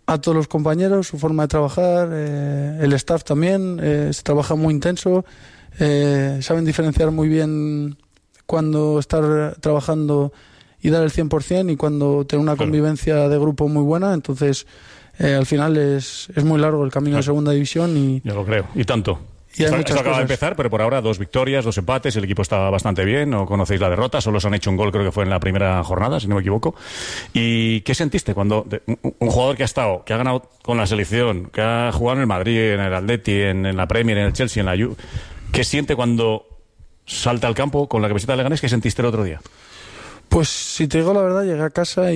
a todos los compañeros, su forma de trabajar, eh, el staff también, eh, se trabaja muy intenso, eh, saben diferenciar muy bien cuando estar trabajando y dar el cien por ciento y cuando tener una claro. convivencia de grupo muy buena, entonces eh, al final es, es muy largo el camino claro. de segunda división y... Yo lo creo, y tanto. Y esto, esto acaba de empezar, pero por ahora dos victorias, dos empates, el equipo está bastante bien, no conocéis la derrota, solo os han hecho un gol, creo que fue en la primera jornada, si no me equivoco. ¿Y qué sentiste cuando de, un, un jugador que ha estado, que ha ganado con la selección, que ha jugado en el Madrid, en el Atleti, en, en la Premier, en el Chelsea, en la Juve, qué siente cuando salta al campo con la camiseta de Leganés? ¿Qué sentiste el otro día? Pues si te digo la verdad, llegué a casa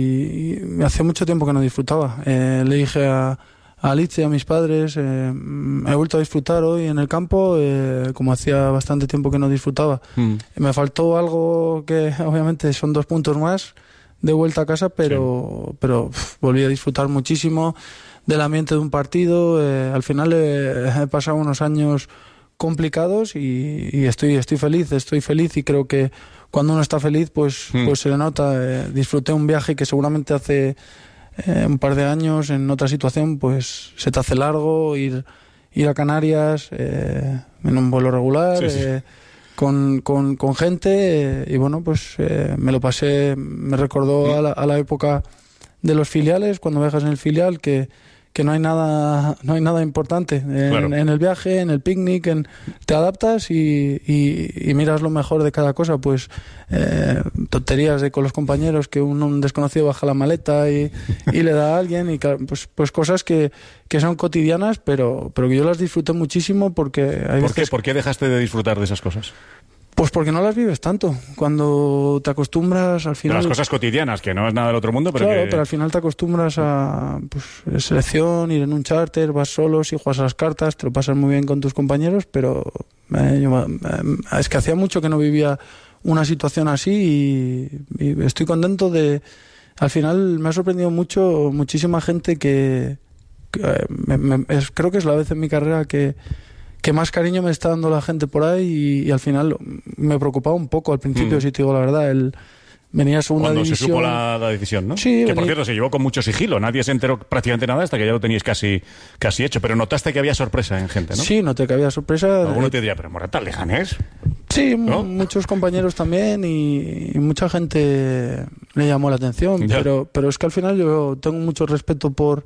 y, y hace mucho tiempo que no disfrutaba. Eh, le dije a a Alice y a mis padres, eh, he vuelto a disfrutar hoy en el campo, eh, como hacía bastante tiempo que no disfrutaba. Mm. Me faltó algo que obviamente son dos puntos más de vuelta a casa, pero, sí. pero pff, volví a disfrutar muchísimo del ambiente de un partido. Eh, al final eh, he pasado unos años complicados y, y estoy, estoy feliz, estoy feliz y creo que cuando uno está feliz pues, mm. pues se le nota. Eh, disfruté un viaje que seguramente hace... Eh, un par de años en otra situación pues se te hace largo ir ir a Canarias eh, en un vuelo regular sí, sí. Eh, con, con, con gente eh, y bueno pues eh, me lo pasé, me recordó sí. a, la, a la época de los filiales, cuando viajas en el filial que que no hay nada no hay nada importante en, claro. en el viaje, en el picnic, en, te adaptas y, y, y miras lo mejor de cada cosa, pues eh, tonterías de con los compañeros que un, un desconocido baja la maleta y, y le da a alguien y pues pues cosas que, que son cotidianas pero pero que yo las disfruté muchísimo porque hay ¿Por veces... qué? ¿Por qué dejaste de disfrutar de esas cosas? Pues porque no las vives tanto. Cuando te acostumbras al final... De las cosas cotidianas, que no es nada del otro mundo, pero claro, que... pero al final te acostumbras a pues, selección, ir en un charter, vas solo, si juegas a las cartas, te lo pasas muy bien con tus compañeros, pero eh, yo, eh, es que hacía mucho que no vivía una situación así y, y estoy contento de... Al final me ha sorprendido mucho, muchísima gente que... que eh, me, me, es, creo que es la vez en mi carrera que... que más cariño me está dando la gente por ahí y, y al final me preocupaba un poco al principio, mm. si te digo la verdad, el venía a segunda Cuando división. se supo la, la decisión, ¿no? Sí, que venía... por cierto se llevó con mucho sigilo, nadie se enteró prácticamente nada hasta que ya lo teníais casi, casi hecho, pero notaste que había sorpresa en gente, ¿no? Sí, noté que había sorpresa. Alguno te diría, pero Morata, Leganés. Sí, ¿no? Muchos compañeros también y, y mucha gente le llamó la atención, pero, pero es que al final yo tengo mucho respeto por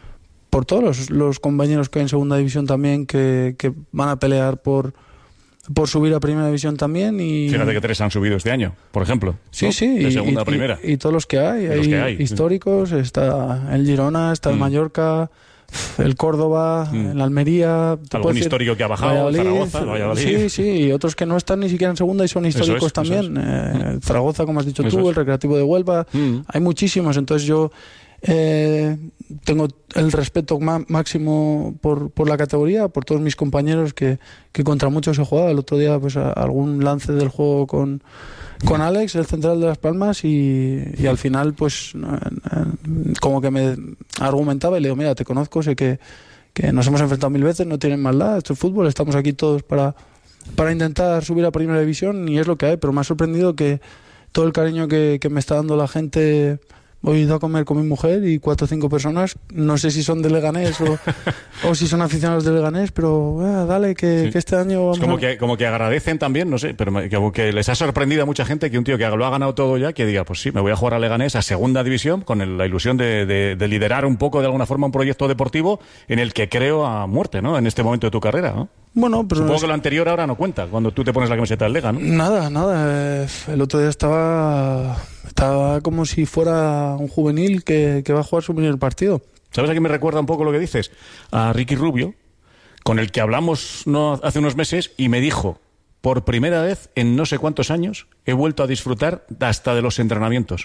por todos los, los compañeros que hay en segunda división también que, que van a pelear por por subir a primera división también y fíjate que tres han subido este año, por ejemplo. Sí, ¿no? sí. De y, segunda y, a primera. Y, y todos los que hay, hay, los que hay históricos, sí. Está el Girona, está el mm. Mallorca, el Córdoba, mm. el Almería. Algún histórico que ha bajado, Valladolid, Zaragoza, Valladolid. Sí, sí, y otros que no están ni siquiera en segunda y son históricos es, también. Es. Eh, Zaragoza, como has dicho eso tú, es. El Recreativo de Huelva, mm. hay muchísimos, entonces yo eh, tengo el respeto máximo por, por la categoría, por todos mis compañeros que, que contra muchos he jugado. El otro día pues a, algún lance del juego con, con Alex, el central de Las Palmas, y, y al final pues como que me argumentaba y le digo, mira, te conozco, sé que, que nos hemos enfrentado mil veces, no tienen maldad, esto es fútbol, estamos aquí todos para, para intentar subir a primera división y es lo que hay, pero me ha sorprendido que todo el cariño que, que me está dando la gente. Hoy he ido a comer con mi mujer y cuatro o cinco personas, no sé si son de Leganés o, o si son aficionados de Leganés, pero eh, dale, que, sí. que este año... Vamos es como, a... que, como que agradecen también, no sé, pero como que les ha sorprendido a mucha gente que un tío que lo ha ganado todo ya, que diga, pues sí, me voy a jugar a Leganés a segunda división con el, la ilusión de, de, de liderar un poco de alguna forma un proyecto deportivo en el que creo a muerte, ¿no? En este momento de tu carrera, ¿no? Bueno, pero supongo es... que lo anterior ahora no cuenta, cuando tú te pones la camiseta del Lega, ¿no? Nada, nada. El otro día estaba estaba como si fuera un juvenil que, que va a jugar su primer partido. ¿Sabes a qué me recuerda un poco lo que dices? A Ricky Rubio, con el que hablamos no hace unos meses y me dijo, por primera vez en no sé cuántos años, he vuelto a disfrutar hasta de los entrenamientos.